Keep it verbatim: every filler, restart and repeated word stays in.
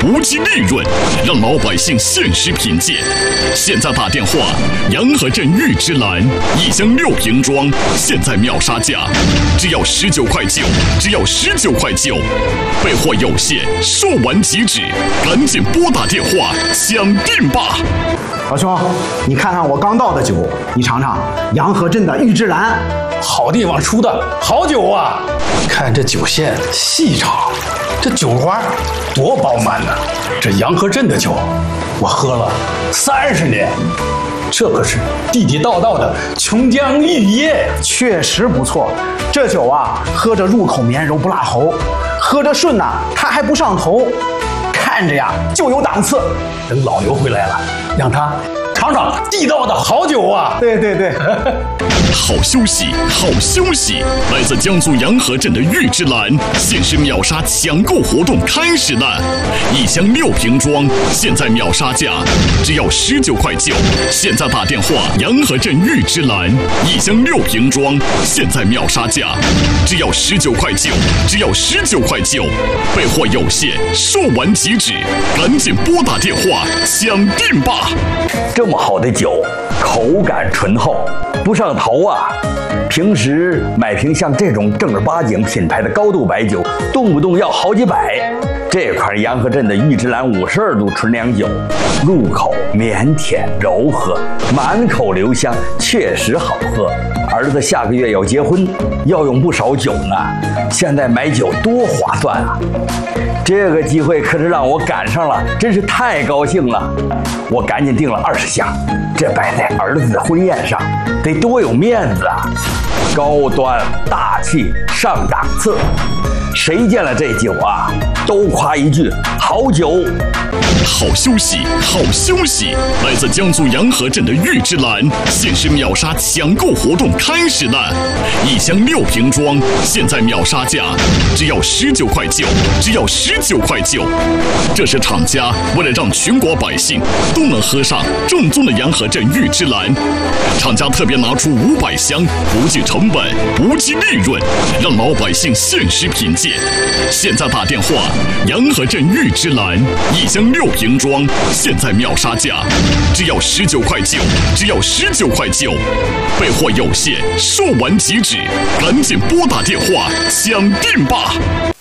不计利润，让老百姓现实品鉴。现在打电话，洋河镇玉芝兰一箱六瓶装，现在秒杀价，只要十九块九，只要十九块九。备货有限，售完即止，赶紧拨打电话抢订吧！ 老兄，你看看我刚倒的酒，你尝尝洋河镇的玉芝兰， 好地方出的好酒啊！看这酒线细长，这酒花多饱满呢！这洋河镇的酒，我喝了三十年，这可是地地道道的琼浆玉液， 确实不错。这酒啊，喝着入口绵柔不辣喉，喝着顺呐、啊，它还不上头，看着呀就有档次。 等老刘回来了，让他尝尝地道的好酒啊！ 对对对。 好消息，好消息！来自江苏洋河镇的玉芝兰限时秒杀抢购活动开始了，一箱六瓶装，现在秒杀价只要十九块九。现在打电话，洋河镇玉芝兰一箱六瓶装，现在秒杀价只要十九块九，只要十九块九。备货有限，售完即止，赶紧拨打电话抢订吧！ 这么好的酒，口感醇厚，不上头啊！平时买瓶像这种正儿八经品牌的高度白酒，动不动要好几百。这款洋河镇的玉芝兰五十二度纯粮酒，入口绵甜柔和，满口留香，确实好喝。儿子下个月要结婚，要用不少酒呢，现在买酒多划算啊！这个机会可是让我赶上了，真是太高兴了！我赶紧订了二十箱，这摆在儿子的婚宴上，得多有面子啊！高端大气上档次，谁见了这酒啊，都夸一句好酒。 好消息，好消息！来自江苏洋河镇的玉芝兰限时秒杀抢购活动开始了，一箱六瓶装，现在秒杀价只要十九块九，只要十九块九。这是厂家为了让全国百姓都能喝上正宗的洋河镇玉芝兰，厂家特别拿出五百箱，不计成本，不计利润，让老百姓现实品鉴。现在打电话，洋河镇玉芝兰一箱六瓶装，现在秒杀价只要十九块九，只要十九块九。备货有限，售完即止，赶紧拨打电话抢订吧！